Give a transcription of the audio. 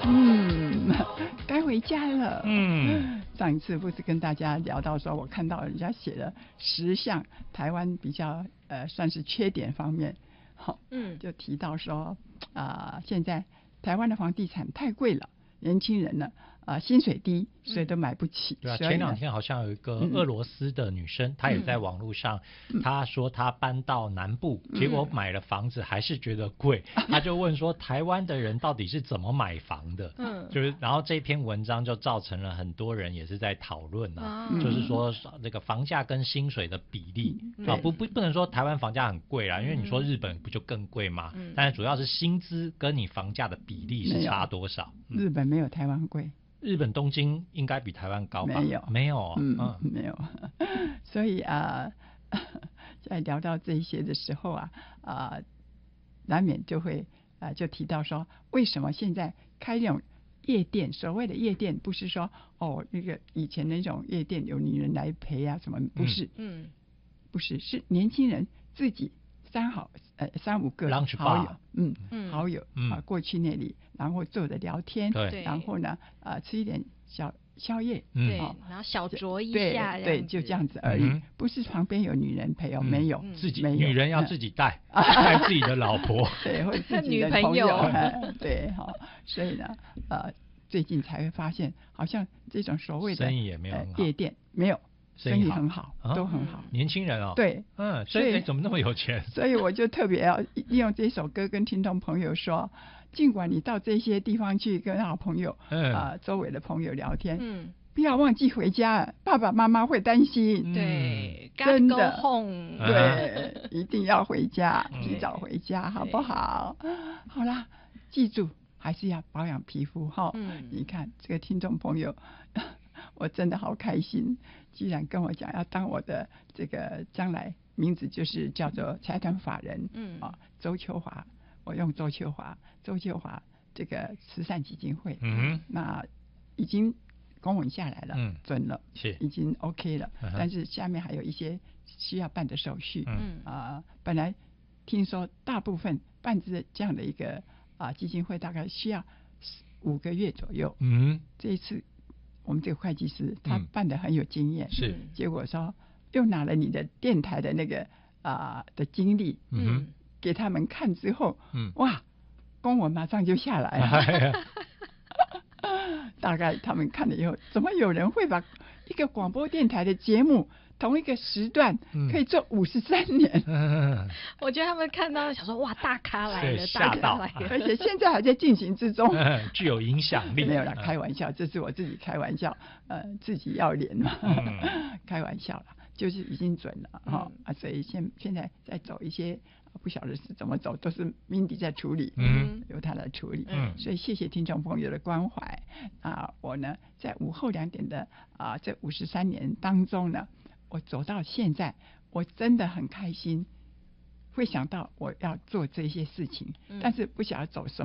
该回家了。上一次不是跟大家聊到说，我看到人家写了10项台湾比较算是缺点方面，就提到说现在台湾的房地产太贵了，年轻人呢薪水低，所以都买不起。 对啊，前2天好像有一个俄罗斯的女生，她也在网络上，她说她搬到南部，结果买了房子还是觉得贵，她就问说台湾的人到底是怎么买房的？就是然后这篇文章就造成了很多人也是在讨论就是说这个房价跟薪水的比例不能说台湾房价很贵啦，因为你说日本不就更贵吗？但是主要是薪资跟你房价的比例是差多少？ 日本没有台湾贵。 日本东京应该比台湾高吧？没有没有。所以在聊到这些的时候难免就会就提到说，为什么现在开那种夜店？所谓的夜店不是说那个以前那种夜店有女人来陪什么，不是，不是，是年轻人自己3-5个好友，好友过去那里，然后坐着聊天，然后呢吃一点宵夜， 对，然后小酌一下， 对，就这样子而已，不是旁边有女人陪没有， 自己女人要自己带自己的老婆， 对，或者自己的朋友，对，所以呢最近才会发现，好像这种所谓的生意也没有很好， 夜店没有。生意很好，都很好。 年轻人对， 所以怎么那么有钱？ 所以我就特别要利用这首歌跟听众朋友说，尽管你到这些地方去跟好朋友周围的朋友聊天，不要忘记回家，爸爸妈妈会担心。 对， 真的， 对， 一定要回家，提早回家，好不好？好啦，记住还是要保养皮肤你看这个听众朋友，我真的好开心。既然跟我讲要当我的这个将来名字就是叫做财团法人，周秋华，我用周秋华这个慈善基金会，那已经公文下来了，准了，已经 OK 了，但是下面还有一些需要办的手续，本来听说大部分办这样的一个基金会大概需要5个月左右，这一次。我们这个会计师他办得很有经验， 是结果说又拿了你的电台的那个的经历，给他们看之后，哇，公文马上就下来了。大概他们看了以后，怎么有人会把一个广播电台的节目同一个时段可以做53年？ 我觉得他们看到想说，哇，大咖来了， 吓到， 而且现在还在进行之中， 具有影响力。 没有啦，开玩笑，这是我自己开玩笑，自己要脸嘛，开玩笑啦，就是已经准了所以现在在走一些不晓得是怎么走，都是 Mindy 在处理，由他来处理，所以谢谢听众朋友的关怀我呢在午后2点的这53年当中呢，我走到现在，我真的很开心，会想到我要做这些事情，但是不晓得走什么